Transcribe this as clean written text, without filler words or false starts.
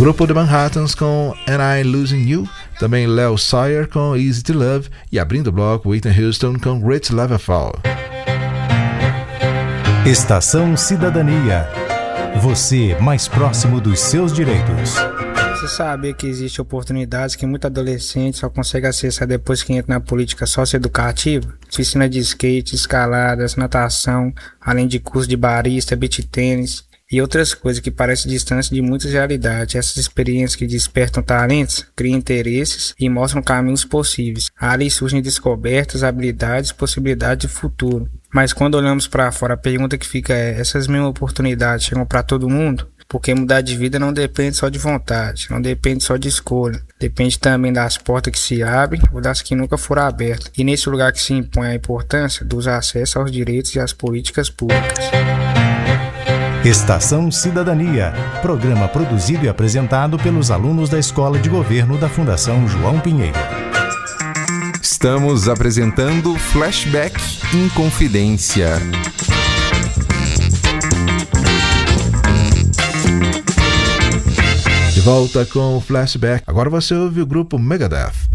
grupo The Manhattans com And I Losing You, também Léo Sawyer com Easy to Love e abrindo o bloco Whitney Houston com Great Love Affair. Estação Cidadania. Você mais próximo dos seus direitos. Você sabia que existem oportunidades que muitos adolescentes só conseguem acessar depois que entram na política socioeducativa? Oficina de skate, escaladas, natação, além de curso de barista, beach tênis e outras coisas que parecem distantes de muitas realidades. Essas experiências que despertam talentos, criam interesses e mostram caminhos possíveis. Ali surgem descobertas, habilidades, possibilidades de futuro. Mas quando olhamos para fora, a pergunta que fica é: essas mesmas oportunidades chegam para todo mundo? Porque mudar de vida não depende só de vontade, não depende só de escolha. Depende também das portas que se abrem ou das que nunca foram abertas. E nesse lugar que se impõe a importância dos acessos aos direitos e às políticas públicas. Estação Cidadania, programa produzido e apresentado pelos alunos da Escola de Governo da Fundação João Pinheiro. Estamos apresentando Flashback em Confidência. De volta com o Flashback. Agora você ouve o grupo Megadeth